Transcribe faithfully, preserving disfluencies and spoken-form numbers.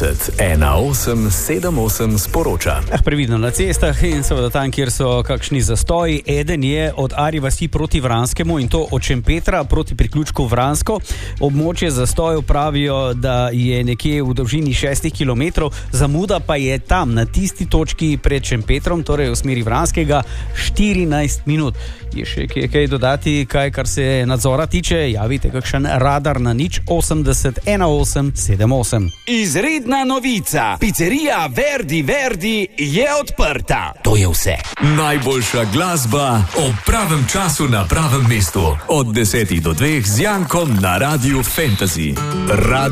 osemdeset ena osem sedem osem sporoča. Eh, previdno na cestah in seveda tam, kjer so kakšni zastoji. Eden je od Arji vasi proti Vranskemu in to od Šempetra proti priključku Vransko. Območje zastojev pravijo, da je nekje v dolžini šestih kilometrov, zamuda pa je tam, na tisti točki pred Šempetrom, torej v smeri Vranskega, štirinajst minut. Je še kaj, kaj dodati, kaj, kar se nadzora tiče? Javite kakšen radar na nič osemdeset ena osem sedem osem. Izredna novica. Pizzerija Verdi Verdi je odprta. To je vse. Najboljša glasba ob pravem času na pravem mestu. Od desetih do dveh z Jankom na Radiu Fantasy. Radio